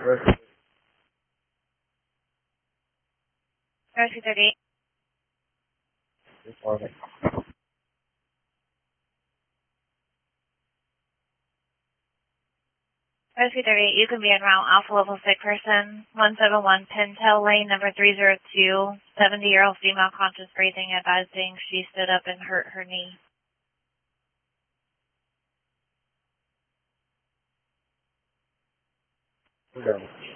Rescue 38. Rescue 38, you can be en route. Alpha level sick person, 171 Pintail Lane, number 302. 70-year-old female conscious breathing, advising she stood up and hurt her knee. Okay.